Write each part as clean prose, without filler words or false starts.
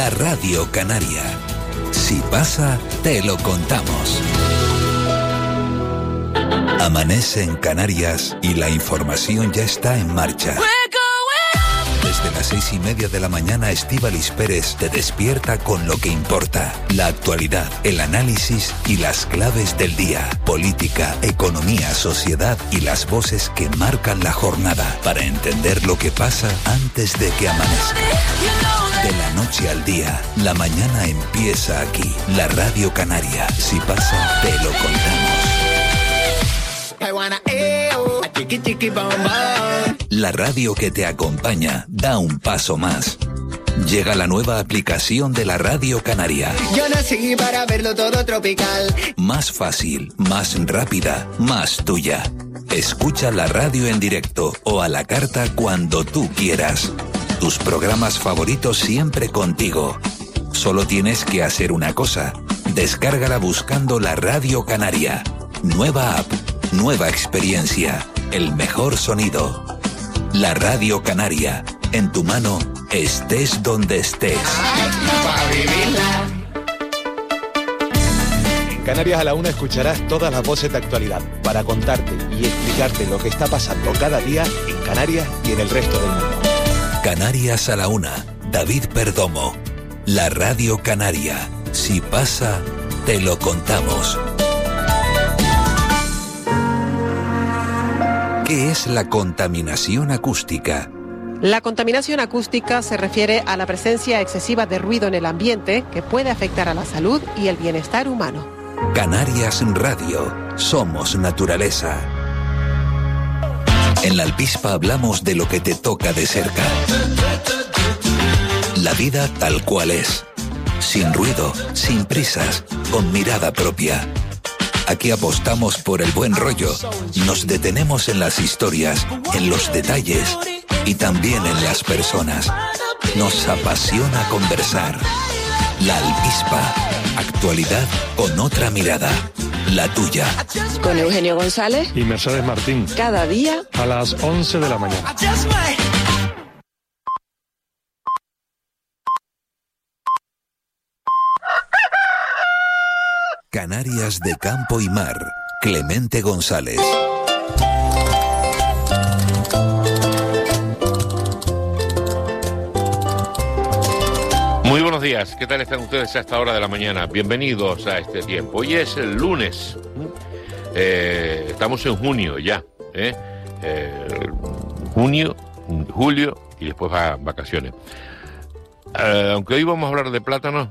la Radio Canaria. Si pasa, te lo contamos. Amanece en Canarias y la información ya está en marcha. Desde las 6:30 de la mañana, Estíbaliz Pérez te despierta con lo que importa. La actualidad, el análisis y las claves del día. Política, economía, sociedad y las voces que marcan la jornada. Para entender lo que pasa antes de que amanezca. De la noche al día, la mañana empieza aquí. La Radio Canaria. Si pasa, te lo contamos. La radio que te acompaña da un paso más. Llega la nueva aplicación de la Radio Canaria. Yo nací para verlo todo tropical. Más fácil, más rápida, más tuya. Escucha la radio en directo o a la carta cuando tú quieras. Tus programas favoritos siempre contigo. Solo tienes que hacer una cosa. Descárgala buscando la Radio Canaria. Nueva app, nueva experiencia, el mejor sonido. La Radio Canaria, en tu mano, estés donde estés. En Canarias a la 1 escucharás todas las voces de actualidad para contarte y explicarte lo que está pasando cada día en Canarias y en el resto del mundo. Canarias a la 1, David Perdomo. La Radio Canaria. Si pasa, te lo contamos. ¿Qué es la contaminación acústica? La contaminación acústica se refiere a la presencia excesiva de ruido en el ambiente que puede afectar a la salud y el bienestar humano. Canarias Radio. Somos naturaleza. En la Alpispa hablamos de lo que te toca de cerca. La vida tal cual es. Sin ruido, sin prisas, con mirada propia. Aquí apostamos por el buen rollo. Nos detenemos en las historias, en los detalles y también en las personas. Nos apasiona conversar. La Alpispa. Actualidad con otra mirada. La tuya. Con Eugenio González y Mercedes Martín. Cada día a las 11 de la mañana. Canarias de campo y mar. Clemente González. Muy buenos días, ¿qué tal están ustedes a esta hora de la mañana? Bienvenidos a este tiempo. Hoy es el lunes, estamos en junio ya, junio, julio y después vacaciones. Aunque hoy vamos a hablar de plátanos,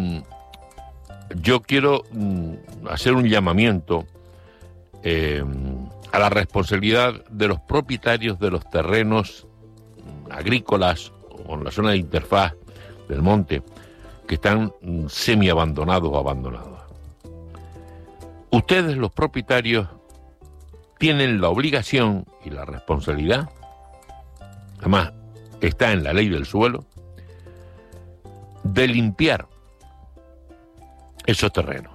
yo quiero hacer un llamamiento a la responsabilidad de los propietarios de los terrenos agrícolas o en la zona de interfaz del monte, que están semi-abandonados o abandonados. Ustedes, los propietarios, tienen la obligación y la responsabilidad, además está en la ley del suelo, de limpiar esos terrenos.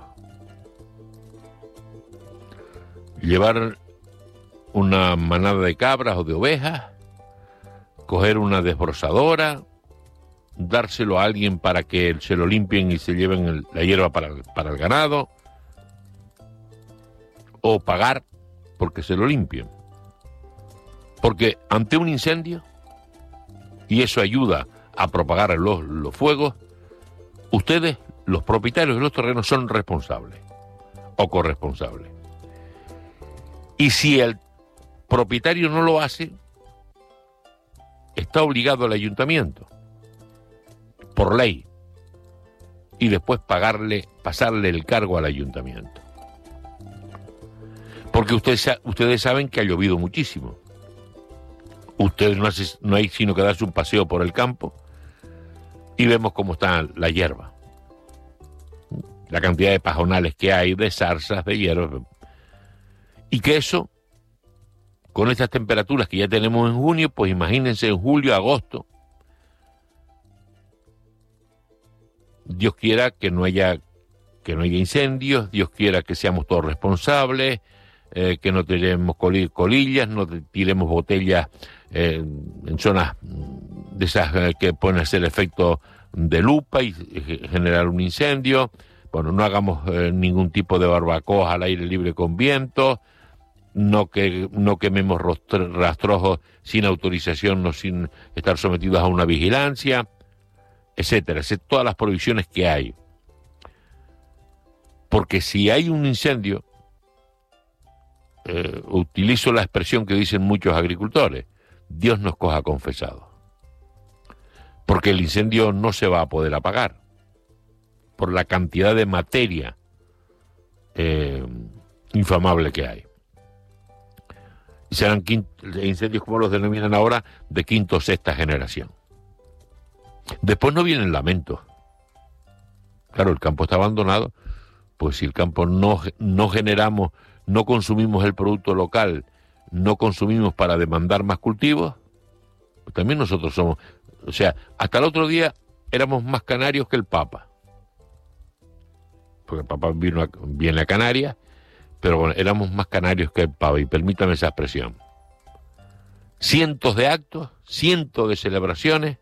Llevar una manada de cabras o de ovejas, coger una desbrozadora, dárselo a alguien para que se lo limpien y se lleven la hierba para el ganado, o pagar porque se lo limpien. Porque ante un incendio, y eso ayuda a propagar los fuegos, ustedes, los propietarios de los terrenos, son responsables o corresponsables. Y si el propietario no lo hace, está obligado el ayuntamiento por ley, y después pasarle el cargo al ayuntamiento. Porque ustedes saben que ha llovido muchísimo. Ustedes no hay sino que darse un paseo por el campo y vemos cómo está la hierba. La cantidad de pajonales que hay, de zarzas, de hierbas. Y que eso, con estas temperaturas que ya tenemos en junio, pues imagínense en julio, agosto. Dios quiera que no haya incendios, Dios quiera que seamos todos responsables, que no tiremos colillas, no tiremos botellas en zonas de esas que pueden hacer efecto de lupa y generar un incendio. Bueno, no hagamos ningún tipo de barbacoas al aire libre con viento, no quememos rastrojos sin autorización, no sin estar sometidos a una vigilancia, etcétera, todas las prohibiciones que hay. Porque si hay un incendio, utilizo la expresión que dicen muchos agricultores, Dios nos coja confesados. Porque el incendio no se va a poder apagar por la cantidad de materia inflamable que hay. Y serán incendios, como los denominan ahora, de quinta o sexta generación. Después no vienen lamentos. Claro, el campo está abandonado, pues si el campo no generamos, no consumimos el producto local, no consumimos para demandar más cultivos, pues también nosotros somos... O sea, hasta el otro día éramos más canarios que el Papa. Porque el Papa viene a Canarias, pero bueno, éramos más canarios que el Papa, y permítame esa expresión. Cientos de actos, cientos de celebraciones,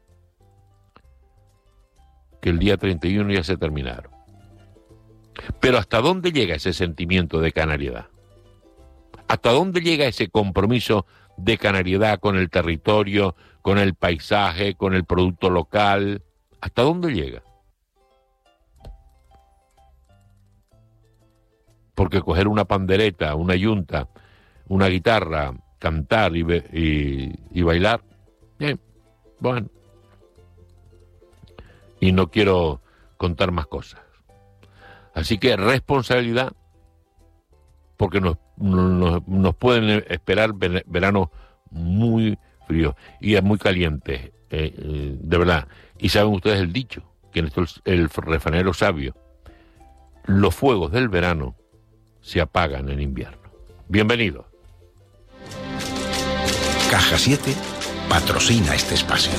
que el día 31 ya se terminaron. Pero ¿hasta dónde llega ese sentimiento de canariedad? ¿Hasta dónde llega ese compromiso de canariedad con el territorio, con el paisaje, con el producto local? ¿Hasta dónde llega? Porque coger una pandereta, una yunta, una guitarra, cantar y bailar, bueno. Y no quiero contar más cosas. Así que responsabilidad, porque nos pueden esperar veranos muy fríos y muy calientes, de verdad. Y saben ustedes el dicho, que en esto el refranero sabio, los fuegos del verano se apagan en invierno. Bienvenidos. Caja 7 patrocina este espacio.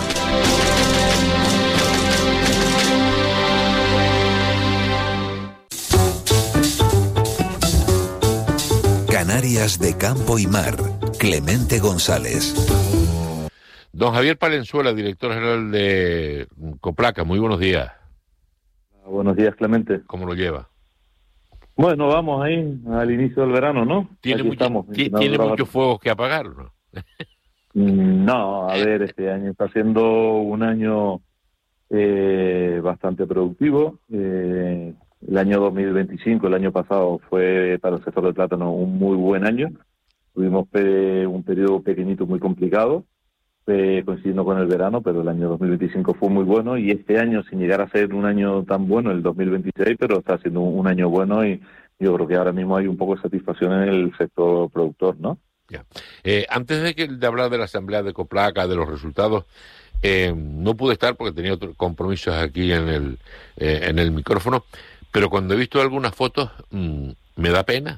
Canarias de campo y mar. Clemente González. Don Javier Palenzuela, director general de Coplaca, muy buenos días. Buenos días, Clemente. ¿Cómo lo lleva? Bueno, vamos ahí al inicio del verano, ¿no? ¿Tiene muchos fuegos que apagar, no? No, a ver, este año está siendo un año bastante productivo. El año 2025, el año pasado, fue para el sector del plátano un muy buen año. Tuvimos un periodo pequeñito muy complicado, coincidiendo con el verano, pero el año 2025 fue muy bueno, y este año, sin llegar a ser un año tan bueno, el 2026, pero está siendo un año bueno, y yo creo que ahora mismo hay un poco de satisfacción en el sector productor, ¿no? Ya. Antes de hablar de la asamblea de Coplaca, de los resultados, no pude estar porque tenía otros compromisos aquí en el micrófono, pero cuando he visto algunas fotos me da pena.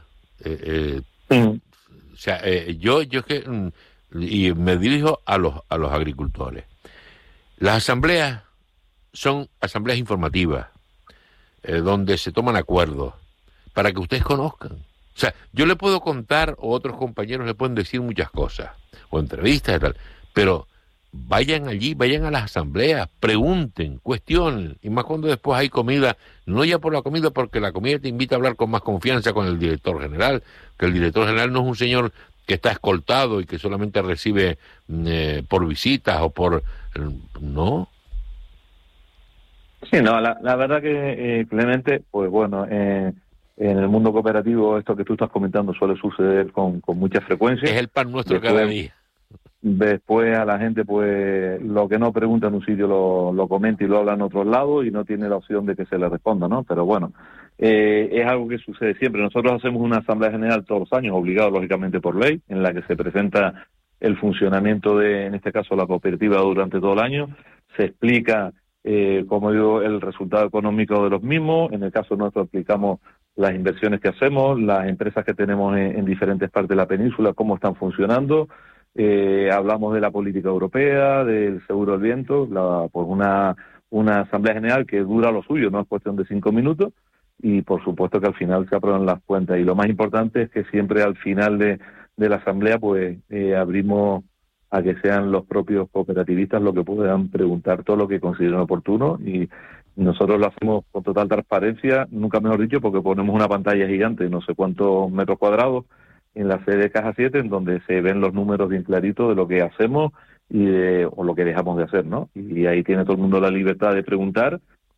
O sea, yo es que y me dirijo a los agricultores. Las asambleas son asambleas informativas, donde se toman acuerdos para que ustedes conozcan. O sea, yo le puedo contar, o otros compañeros le pueden decir muchas cosas, o entrevistas y tal, pero vayan allí, vayan a las asambleas, pregunten, cuestionen, y más cuando después hay comida, no ya por la comida, porque la comida te invita a hablar con más confianza con el director general, que el director general no es un señor que está escoltado y que solamente recibe por visitas o por... ¿no? Sí, no, la verdad que, Clemente, pues bueno, en el mundo cooperativo esto que tú estás comentando suele suceder con mucha frecuencia. Es el pan nuestro después, cada día. Después a la gente, pues, lo que no pregunta en un sitio lo comenta y lo habla en otros lados y no tiene la opción de que se le responda, ¿no? Pero bueno, es algo que sucede siempre. Nosotros hacemos una asamblea general todos los años, obligado lógicamente por ley, en la que se presenta el funcionamiento de, en este caso, la cooperativa durante todo el año. Se explica, como digo, el resultado económico de los mismos. En el caso nuestro explicamos las inversiones que hacemos, las empresas que tenemos en diferentes partes de la península, cómo están funcionando. Hablamos de la política europea, del seguro del viento, pues una asamblea general que dura lo suyo, no es cuestión de 5 minutos, y por supuesto que al final se aprueban las cuentas. Y lo más importante es que siempre al final de la asamblea pues abrimos a que sean los propios cooperativistas los que puedan preguntar todo lo que consideren oportuno, y nosotros lo hacemos con total transparencia, nunca mejor dicho, porque ponemos una pantalla gigante, no sé cuántos metros cuadrados, en la sede de Caja 7, en donde se ven los números bien claritos de lo que hacemos o lo que dejamos de hacer, ¿no? Y ahí tiene todo el mundo la libertad de preguntar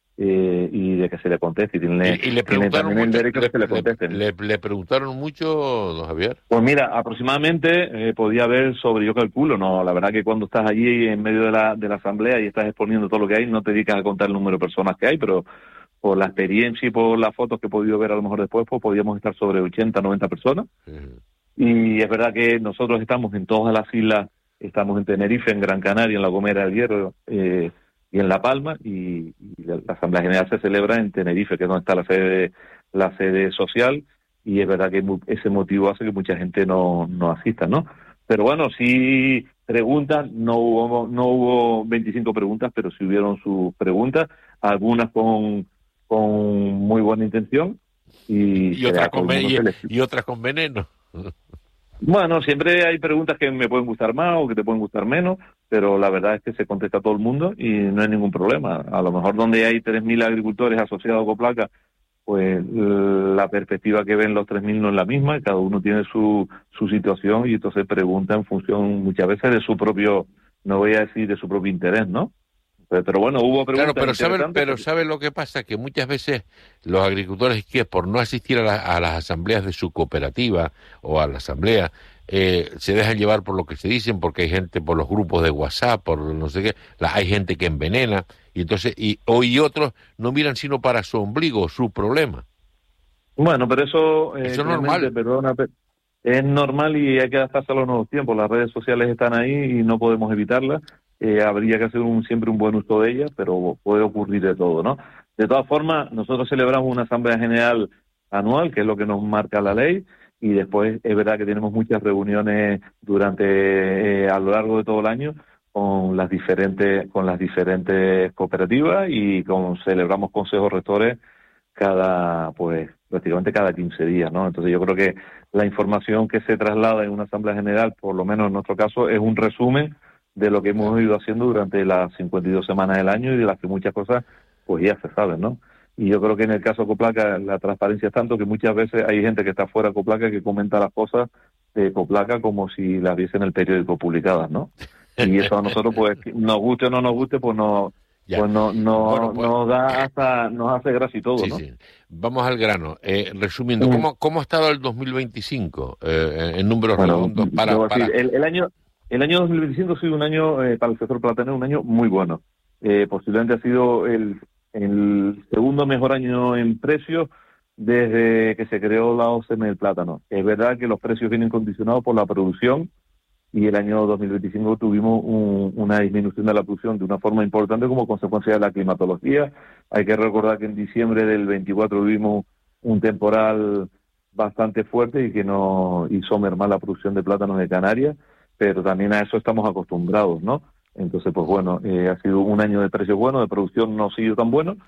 y de que se le conteste. Y le preguntaron tiene mucho, el derecho a que se le contesten. Le preguntaron mucho, don Javier. Pues mira, aproximadamente podía haber sobre, yo calculo, no, la verdad que cuando estás allí en medio de la asamblea y estás exponiendo todo lo que hay, no te dedicas a contar el número de personas que hay, pero por la experiencia y por las fotos que he podido ver a lo mejor después, pues podíamos estar sobre 80, 90 personas. Y es verdad que nosotros estamos en todas las islas, estamos en Tenerife, en Gran Canaria, en La Gomera del Hierro y en La Palma, y la Asamblea General se celebra en Tenerife, que es donde está la sede social, y es verdad que ese motivo hace que mucha gente no asista, ¿no? Pero bueno, sí preguntas, no hubo 25 preguntas, pero sí hubieron sus preguntas, algunas con muy buena intención y otras con veneno. Bueno, siempre hay preguntas que me pueden gustar más o que te pueden gustar menos, pero la verdad es que se contesta a todo el mundo y no hay ningún problema. A lo mejor donde hay 3.000 agricultores asociados a Coplaca, pues la perspectiva que ven los 3.000 no es la misma, cada uno tiene su situación y entonces pregunta en función muchas veces de su propio, no voy a decir de su propio interés, ¿no? Pero bueno, hubo preguntas. Claro, pero ¿sabe lo que pasa? Que muchas veces los agricultores, que por no asistir a las asambleas de su cooperativa o a la asamblea, se dejan llevar por lo que se dicen, porque hay gente por los grupos de WhatsApp, por no sé qué, hay gente que envenena, y entonces y otros no miran sino para su ombligo, su problema. Bueno, pero eso es normal. Perdona, es normal y hay que adaptarse a los nuevos tiempos. Las redes sociales están ahí y no podemos evitarlas. Habría que hacer siempre un buen uso de ellas, pero puede ocurrir de todo, ¿no? De todas formas, nosotros celebramos una asamblea general anual, que es lo que nos marca la ley, y después es verdad que tenemos muchas reuniones a lo largo de todo el año con las diferentes cooperativas, y celebramos consejos rectores prácticamente cada 15 días, ¿no? Entonces yo creo que la información que se traslada en una asamblea general, por lo menos en nuestro caso, es un resumen de lo que hemos ido haciendo durante las 52 semanas del año, y de las que muchas cosas pues ya se saben, ¿no? Y yo creo que en el caso de Coplaca la transparencia es tanto que muchas veces hay gente que está fuera de Coplaca que comenta las cosas de Coplaca como si las viese en el periódico publicadas, ¿no? Y eso a nosotros, pues, nos guste o no nos guste, pues nos hace gracia y todo, sí, ¿no? Sí. Vamos al grano. Resumiendo, ¿cómo ha estado el 2025 en números redondos? El año 2025 ha sido un año para el sector platanero, un año muy bueno. Posiblemente ha sido el segundo mejor año en precios desde que se creó la OCM del plátano. Es verdad que los precios vienen condicionados por la producción, y el año 2025 tuvimos una disminución de la producción de una forma importante como consecuencia de la climatología. Hay que recordar que en diciembre del 24 tuvimos un temporal bastante fuerte y que nos hizo mermar la producción de plátanos de Canarias, pero también a eso estamos acostumbrados, ¿no? Entonces, pues bueno, ha sido un año de precios buenos, de producción no ha sido tan bueno,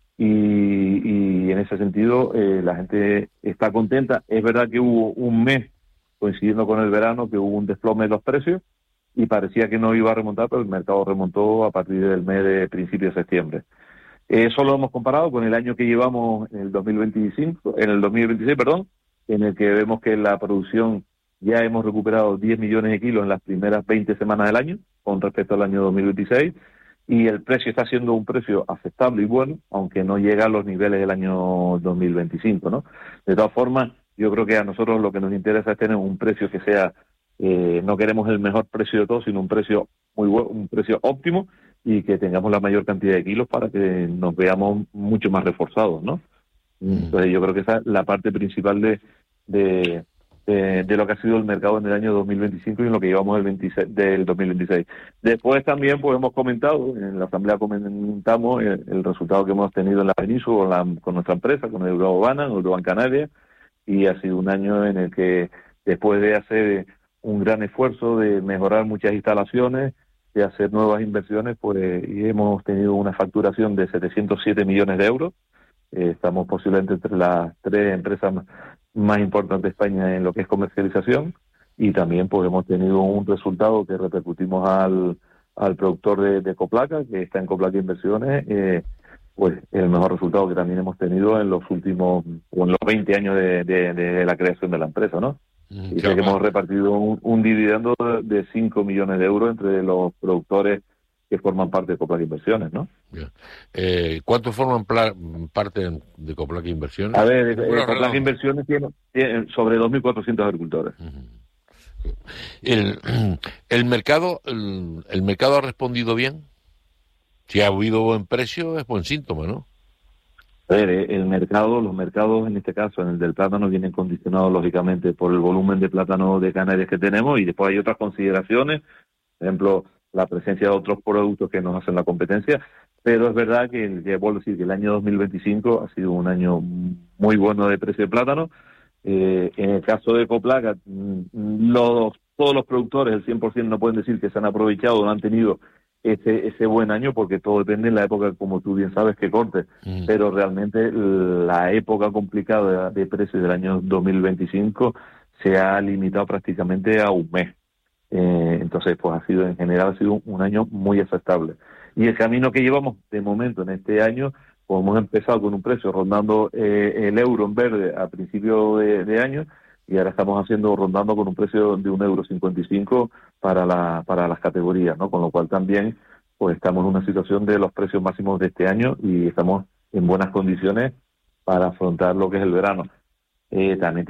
y en ese sentido la gente está contenta. Es verdad que hubo un mes, coincidiendo con el verano, que hubo un desplome de los precios y parecía que no iba a remontar, pero el mercado remontó a partir del mes de principio de septiembre. Eso lo hemos comparado con el año que llevamos en el 2026, en el que vemos que la producción ya hemos recuperado 10 millones de kilos en las primeras 20 semanas del año con respecto al año 2026, y el precio está siendo un precio aceptable y bueno, aunque no llega a los niveles del año 2025, ¿no? De todas formas, yo creo que a nosotros lo que nos interesa es tener un precio que sea, no queremos el mejor precio de todos, sino un precio muy bueno, un precio óptimo, y que tengamos la mayor cantidad de kilos para que nos veamos mucho más reforzados, ¿no? Entonces yo creo que esa es la parte principal de lo que ha sido el mercado en el año 2025 y en lo que llevamos del 2026. Después también pues hemos comentado, en la asamblea comentamos el resultado que hemos tenido en la península con nuestra empresa, con Euroban Canarias, y ha sido un año en el que, después de hacer un gran esfuerzo de mejorar muchas instalaciones, de hacer nuevas inversiones, pues hemos tenido una facturación de 707 millones de euros. Estamos posiblemente entre las 3 empresas más importantes de España en lo que es comercialización, y también pues hemos tenido un resultado que repercutimos al productor de Coplaca, que está en Coplaca Inversiones, pues el mejor resultado que también hemos tenido en los últimos, o en los 20 años de la creación de la empresa, ¿no? Y sé que hemos repartido un dividendo de 5 millones de euros entre los productores que forman parte de Coplaca Inversiones, ¿no? ¿Cuántos forman parte de Coplaca Inversiones? A ver, Coplaca Inversiones tiene sobre 2.400 agricultores. ¿El mercado ha respondido bien? Si ha habido buen precio, es buen síntoma, ¿no? A ver, los mercados en este caso, en el del plátano, vienen condicionados lógicamente por el volumen de plátano de Canarias que tenemos, y después hay otras consideraciones, por ejemplo, la presencia de otros productos que nos hacen la competencia, pero es verdad que vuelvo a decir que el año 2025 ha sido un año muy bueno de precio de plátano. En el caso de Coplaca, todos los productores, el 100%, no pueden decir que se han aprovechado o no han tenido ese buen año, porque todo depende de la época, como tú bien sabes, que corte. Pero realmente la época complicada de precios del año 2025 se ha limitado prácticamente a un mes. Entonces, pues en general ha sido un año muy aceptable. Y el camino que llevamos de momento en este año, pues hemos empezado con un precio rondando el euro en verde a principio de año, y ahora estamos rondando con un precio de 1,55 € para las categorías, ¿no? Con lo cual también pues estamos en una situación de los precios máximos de este año y estamos en buenas condiciones para afrontar lo que es el verano. También